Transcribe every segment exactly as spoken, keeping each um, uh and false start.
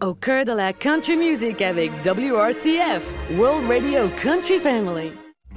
Au cœur de la country music avec W R C F, World Radio Country Family.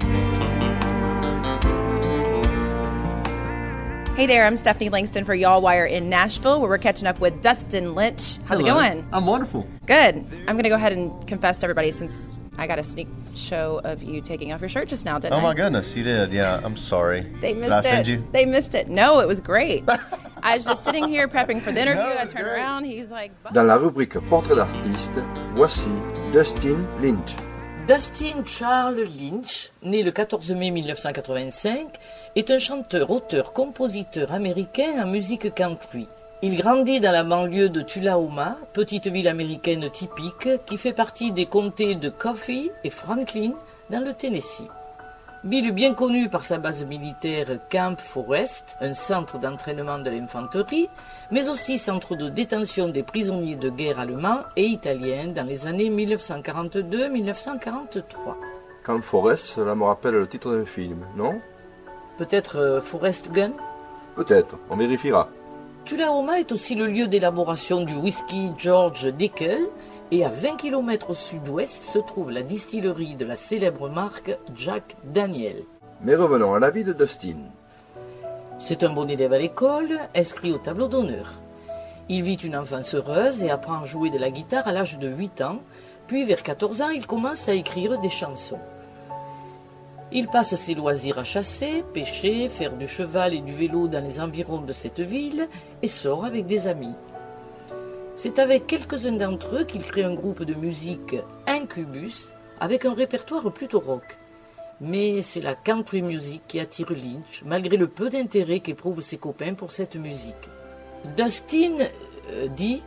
Hey there, I'm Stephanie Langston for Y'all Wire in Nashville, where we're catching up with Dustin Lynch. How's Hello. it going? I'm wonderful. Good. I'm going to go ahead and confess to everybody, since I got a sneak show of you taking off your shirt just now, didn't I? Oh my goodness, you did. Yeah, I'm sorry. They missed did I it. offend you? They missed it. No, it was great. I was just sitting here prepping for the interview. No, I it's turned great. around. He's like... Dans la rubrique Portrait d'artiste, voici Dustin Lynch. Dustin Charles Lynch, né le quatorze mai mille neuf cent quatre-vingt-cinq, est un chanteur, auteur, compositeur américain en musique country. Il grandit dans la banlieue de Tullahoma, petite ville américaine typique qui fait partie des comtés de Coffee et Franklin dans le Tennessee. Ville bien connue par sa base militaire Camp Forrest, un centre d'entraînement de l'infanterie, mais aussi centre de détention des prisonniers de guerre allemands et italiens dans les années mille neuf cent quarante-deux à mille neuf cent quarante-trois. Camp Forrest, cela me rappelle le titre d'un film, non? Peut-être euh, Forrest Gump? Peut-être, on vérifiera. Tullahoma est aussi le lieu d'élaboration du whisky George Dickel, et à vingt kilomètres au sud-ouest se trouve la distillerie de la célèbre marque Jack Daniel. Mais revenons à la vie de Dustin. C'est un bon élève à l'école, inscrit au tableau d'honneur. Il vit une enfance heureuse et apprend à jouer de la guitare à l'âge de huit ans, puis vers quatorze ans, il commence à écrire des chansons. Il passe ses loisirs à chasser, pêcher, faire du cheval et du vélo dans les environs de cette ville et sort avec des amis. C'est avec quelques-uns d'entre eux qu'il crée un groupe de musique Incubus avec un répertoire plutôt rock. Mais c'est la country music qui attire Lynch, malgré le peu d'intérêt qu'éprouvent ses copains pour cette musique. Dustin euh, dit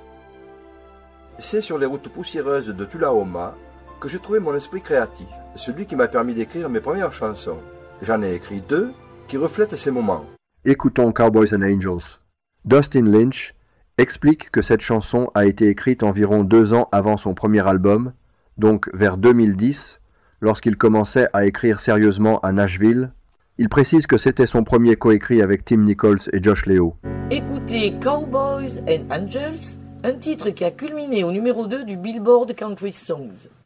« C'est sur les routes poussiéreuses de Tullahoma que j'ai trouvé mon esprit créatif, celui qui m'a permis d'écrire mes premières chansons. J'en ai écrit deux qui reflètent ces moments. » Écoutons Cowboys and Angels. Dustin Lynch explique que cette chanson a été écrite environ deux ans avant son premier album, donc vers deux mille dix, lorsqu'il commençait à écrire sérieusement à Nashville. Il précise que c'était son premier coécrit avec Tim Nichols et Josh Leo. Écoutez Cowboys and Angels, un titre qui a culminé au numéro deux du Billboard Country Songs.